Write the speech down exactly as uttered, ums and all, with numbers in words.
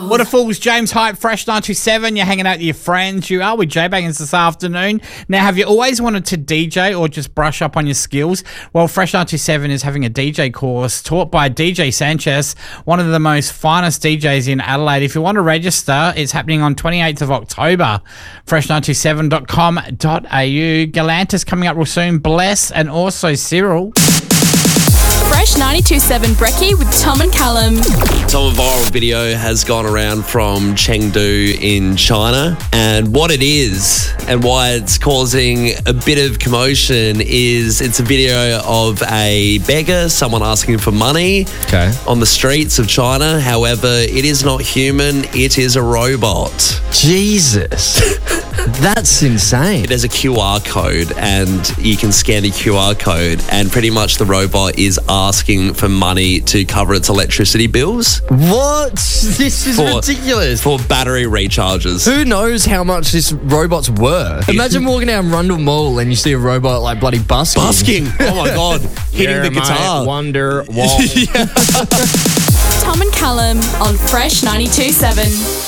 What a fool's James Hype, Fresh ninety-seven. You're hanging out with your friends. You are with J-Bangers this afternoon. Now, have you always wanted to D J or just brush up on your skills? Well, Fresh ninety-seven is having a D J course taught by D J Sanchez, one of the most finest D Js in Adelaide. If you want to register, it's happening on twenty-eighth of October. fresh ninety-seven dot com dot a u. Galantis coming up real soon. Bless and also Cyril. Fresh ninety-two point seven Brekkie with Tom and Callum. Some viral video has gone around from Chengdu in China, and what it is and why it's causing a bit of commotion is it's a video of a beggar, someone asking for money Okay. on the streets of China. However, it is not human, it is a robot. Jesus. That's insane. It has a Q R code, and you can scan the Q R code, and pretty much the robot is asking for money to cover its electricity bills. What? This is For- ridiculous. For battery recharges. Who knows how much this robot's worth? Imagine walking down Rundle Mall and you see a robot like bloody busking. Busking. Oh my God. Hitting the guitar. Wonder wall. Tom and Callum on Fresh ninety-two point seven.